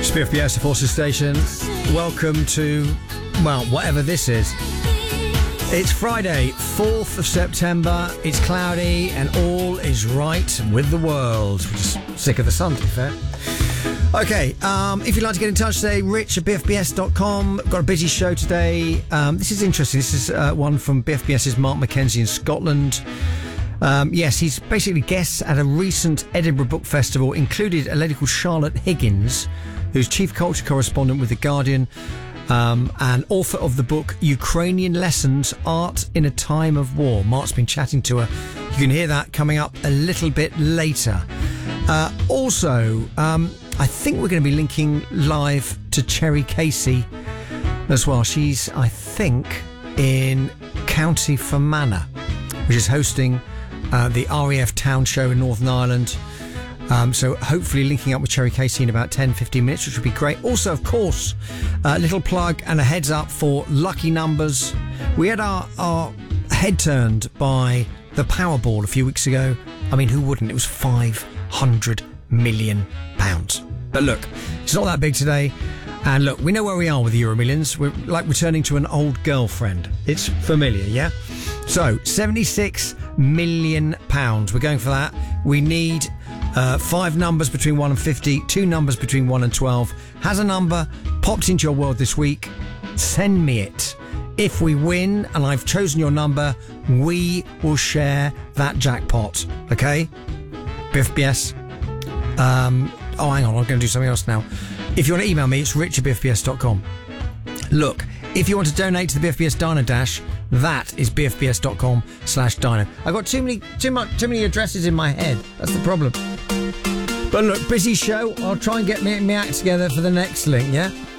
It's BFBS, the Forces Station. Welcome to, well, whatever this is. It's Friday, 4th of September. It's cloudy and all is right with the world. We're just sick of the sun, to be fair. Okay, if you'd like to get in touch today, rich at bfbs.com. Got a busy show today. This is interesting. This is one from BFBS's Mark Mackenzie in Scotland. Yes, he's basically guests at a recent Edinburgh Book Festival, included a lady called Charlotte Higgins, who's chief culture correspondent with The Guardian, and author of the book Ukrainian Lessons, Art in a Time of War. Mark's been chatting to her. You can hear that coming up a little bit later. Also, I think we're going to be linking live to Cherry Casey as well. She's, I think, in County Fermanagh, which is hosting the RAF Town Show in Northern Ireland. So hopefully linking up with Cherry Casey in about 10-15 minutes, which would be great. Also, of course, a little plug and a heads up for lucky numbers. We had our head turned by the Powerball a few weeks ago. I mean, who wouldn't? It was £500 million. But look, it's not that big today. And look, we know where we are with the Euro Millions. We're like returning to an old girlfriend. It's familiar, yeah? So, £76 million. We're going for that. We need 5 numbers between 1 and 50, 2 numbers between 1 and 12. Has a number popped into your world this week? Send me it. If we win and I've chosen your number, we will share that jackpot. Okay? BFBS. Oh, hang on, I'm going to do something else now. If you want to email me, it's rich@bfbs.com. Look, if you want to donate to the BFBS Dino Dash, that is bfbs.com/dino. I've got too many addresses in my head. That's the problem. But look, busy show. I'll try and get my act together for the next link, yeah?